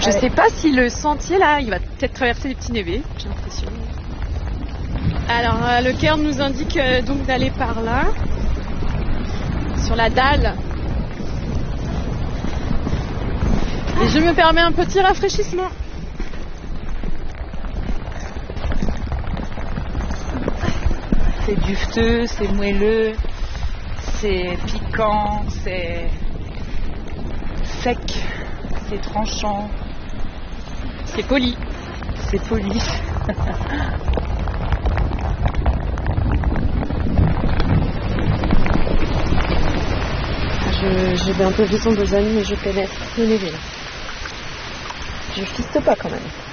Je sais pas si le sentier là, il va peut-être traverser des petits névés, j'ai l'impression. Alors le cairn nous indique donc d'aller par là, sur la dalle. Et je me permets un petit rafraîchissement. C'est dufteux, c'est moelleux, c'est piquant, c'est sec, c'est tranchant, c'est poli. C'est poli. J'ai un peu vu son besogne, mais je pénètre le névé. Je fiste pas quand même.